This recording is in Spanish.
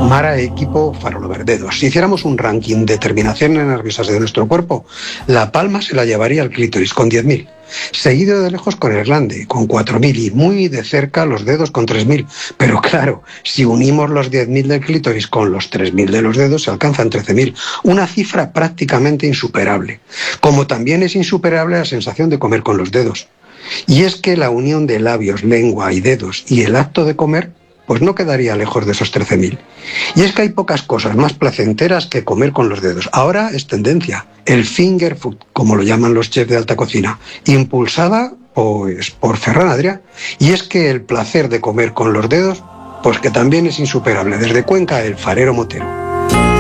Mara, equipo Farolo Verdedos. Si hiciéramos un ranking de terminaciones nerviosas de nuestro cuerpo, la palma se la llevaría al clítoris con 10.000. Seguido de lejos con el glande, con 4.000, y muy de cerca los dedos con 3.000. Pero claro, si unimos los 10.000 del clítoris con los 3.000 de los dedos, se alcanzan 13.000. Una cifra prácticamente insuperable. Como también es insuperable la sensación de comer con los dedos. Y es que la unión de labios, lengua y dedos y el acto de comer, pues no quedaría lejos de esos 13.000. Y es que hay pocas cosas más placenteras que comer con los dedos. Ahora es tendencia, el finger food, como lo llaman los chefs de alta cocina, impulsada pues por Ferran Adrià. Y es que el placer de comer con los dedos, pues que también es insuperable. Desde Cuenca, el Farero Motero.